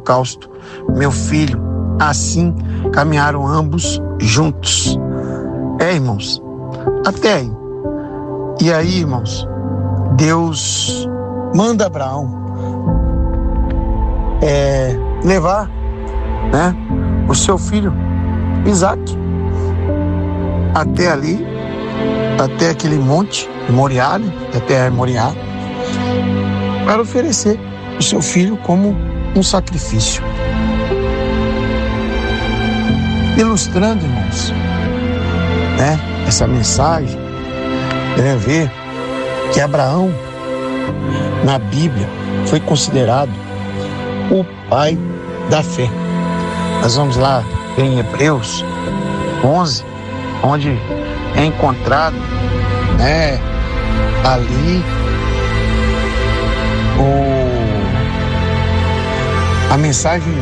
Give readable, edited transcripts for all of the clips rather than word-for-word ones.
holocausto meu filho. Assim caminharam ambos juntos. Irmãos, até aí. E aí, irmãos, Deus manda Abraão levar, né, o seu filho Isaque até ali, até aquele monte de Moriá, né, até Moriá, para oferecer o seu filho como um sacrifício. Ilustrando, irmãos, né, essa mensagem, ver que Abraão, na Bíblia, foi considerado o pai da fé. Nós vamos lá em Hebreus 11, onde é encontrado, né, ali a mensagem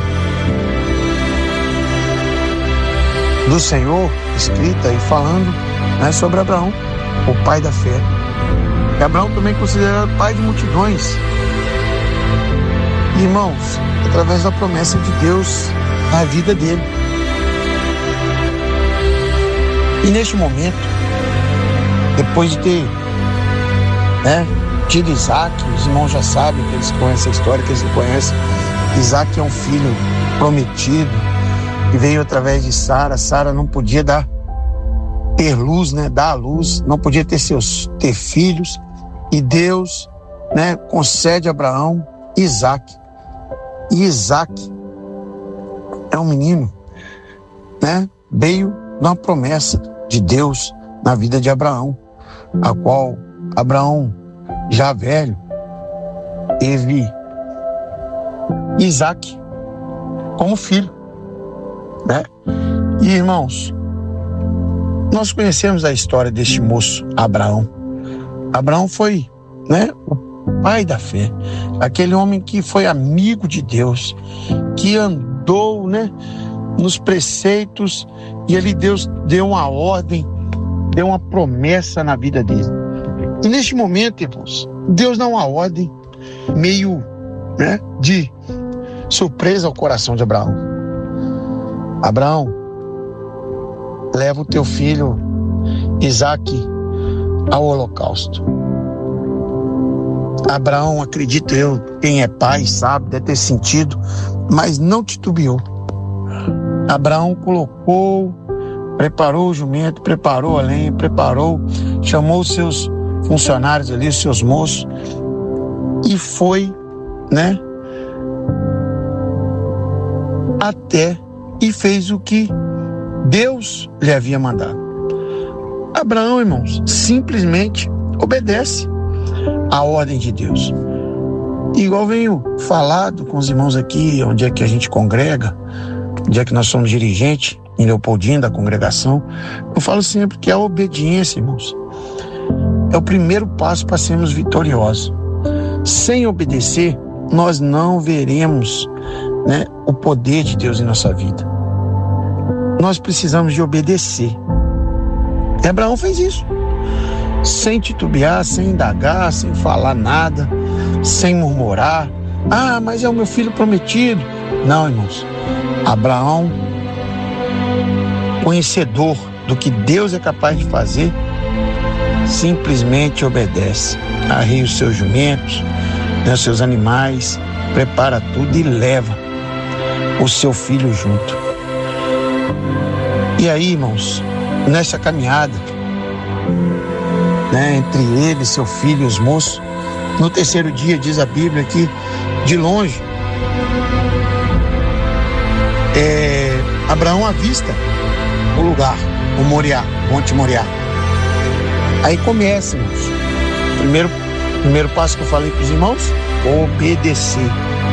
do Senhor escrita e falando, né, sobre Abraão, o pai da fé. E Abraão também é considerado pai de multidões. Irmãos, através da promessa de Deus na vida dele. E neste momento, depois de ter, né, tido Isaque, os irmãos já sabem, que eles conhecem a história, que eles não conhecem. Isaque é um filho prometido, que veio através de Sara. Sara não podia ter luz, né, dar a luz, não podia ter filhos. E Deus, né, concede a Abraão Isaque. E Isaque é um menino, né, veio de uma promessa de Deus na vida de Abraão, a qual Abraão, já velho, teve Isaque como filho, né? E, irmãos, nós conhecemos a história deste moço, Abraão. Abraão foi, né, o pai da fé, aquele homem que foi amigo de Deus, que andou, né, nos preceitos, e ali Deus deu uma ordem, deu uma promessa na vida dele. E neste momento, irmãos, Deus dá uma ordem meio, né, de surpresa ao coração de Abraão. Abraão, leva o teu filho Isaque ao holocausto. Abraão, acredito eu, quem é pai sabe, deve ter sentido, mas não titubeou. Abraão preparou o jumento, preparou a lenha, chamou os seus funcionários ali, os seus moços, e foi, né, até e fez o que Deus lhe havia mandado. Abraão, irmãos, simplesmente obedece à ordem de Deus. Igual venho falado com os irmãos aqui, onde é que a gente congrega, onde é que nós somos dirigentes, em Leopoldina, da congregação, eu falo sempre que a obediência, irmãos, é o primeiro passo para sermos vitoriosos. Sem obedecer, nós não veremos, né, o poder de Deus em nossa vida. Nós precisamos de obedecer. E Abraão fez isso, sem titubear, sem indagar, sem falar nada, sem murmurar. Ah, mas é o meu filho prometido. Não, irmãos. Abraão, conhecedor do que Deus é capaz de fazer, simplesmente obedece. Arreia os seus jumentos, né, os seus animais, prepara tudo e leva o seu filho junto. E aí, irmãos, nessa caminhada, né, entre ele, seu filho e os moços, no terceiro dia, diz a Bíblia que, de longe, Abraão avista o lugar, o Moriá, Monte Moriá. Aí começa, irmãos, primeiro passo que eu falei para os irmãos, obedecer.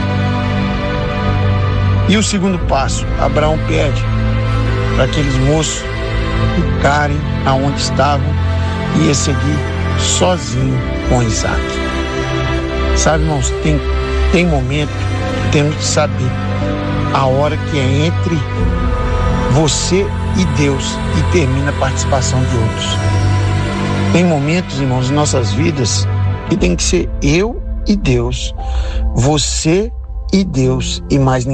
E o segundo passo, Abraão pede para aqueles moços ficarem aonde estavam e ia seguir sozinho com Isaque. Sabe, irmãos, tem momento que temos que saber a hora que é entre você e Deus e termina a participação de outros. Tem momentos, irmãos, em nossas vidas que tem que ser eu e Deus, você e Deus e mais ninguém.